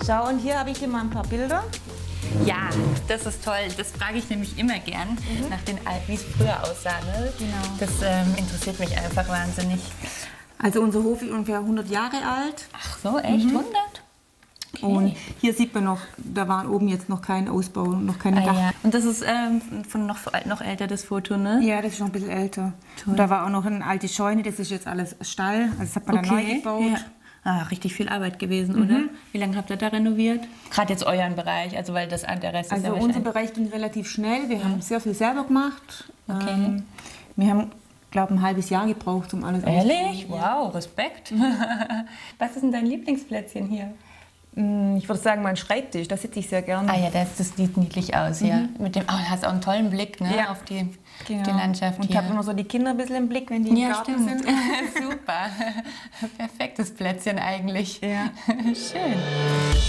Schau, und hier habe ich dir mal ein paar Bilder. Ja, das ist toll. Das frage ich nämlich immer gern, nach den Alten, wie es früher aussah. Ne? Genau. Das interessiert mich einfach wahnsinnig. Also unser Hof ist ungefähr 100 Jahre alt. Ach so, echt? 100? Okay. Und hier sieht man noch, da war oben jetzt noch kein Ausbau, noch keine Dach. Ja. Und das ist von noch älter, das Foto, ne? Ja, das ist noch ein bisschen älter. Toll. Und da war auch noch eine alte Scheune, das ist jetzt alles Stall. Also das hat man dann neu gebaut. Ja. Ah, richtig viel Arbeit gewesen, oder? Wie lange habt ihr da renoviert? Gerade jetzt euren Bereich, also weil der Rest ist Also ja unser Bereich ging relativ schnell. Wir haben sehr viel selber gemacht. Okay. Wir haben, glaube ich, ein halbes Jahr gebraucht, um alles Ehrlich? Wow, Respekt. Was ist denn dein Lieblingsplätzchen hier? Ich würde sagen, mein Schreibtisch, da sitze ich sehr gerne. Ah ja, das sieht niedlich aus, ja. Mit dem, hast auch einen tollen Blick, ne, Ja. auf die Landschaft Und ich hier. habe immer so die Kinder ein bisschen im Blick, wenn die im Garten sind. Super. Perfektes Plätzchen eigentlich. Ja. Schön.